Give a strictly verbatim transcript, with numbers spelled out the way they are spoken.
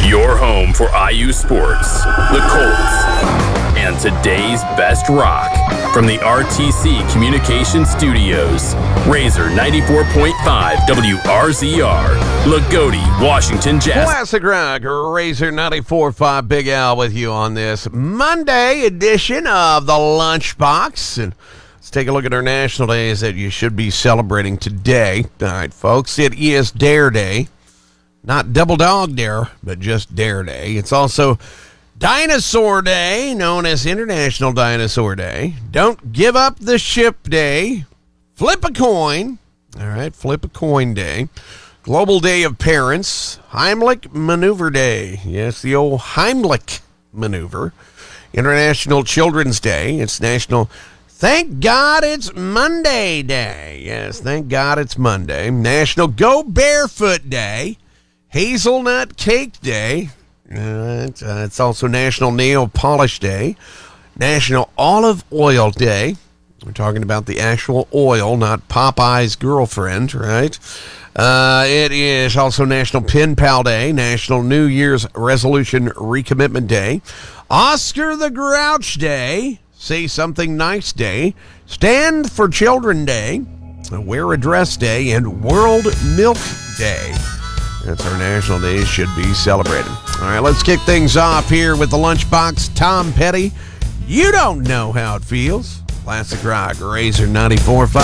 Your home for I U sports, the Colts, and today's best rock. From the R T C Communication Studios, Razor ninety-four point five W R Z R, Lagodi, Washington, Jazz. Classic rock, Razor ninety-four point five, Big Al with you on this Monday edition of the Lunchbox. And let's take a look at our national days that you should be celebrating today. All right, folks, it is Dare Day. Not Double Dog Dare, but just Dare Day. It's also Dinosaur Day, known as International Dinosaur Day. Don't Give Up the Ship Day. Flip a Coin. All right, Flip a Coin Day. Global Day of Parents. Heimlich Maneuver Day. Yes, the old Heimlich Maneuver. International Children's Day. It's National Thank God It's Monday Day. Yes, thank God it's Monday. National Go Barefoot Day. Hazelnut Cake Day. Uh, it's, uh, it's also National Nail Polish Day. National Olive Oil Day. We're talking about the actual oil, not Popeye's girlfriend, right? Uh, it is also National Pen Pal Day. National New Year's Resolution Recommitment Day. Oscar the Grouch Day. Say Something Nice Day. Stand for Children Day. Wear a Dress Day. And World Milk Day. That's our national days should be celebrated. All right, let's kick things off here with the Lunchbox. Tom Petty, You Don't Know How It Feels. Classic rock, Razor ninety-four point five.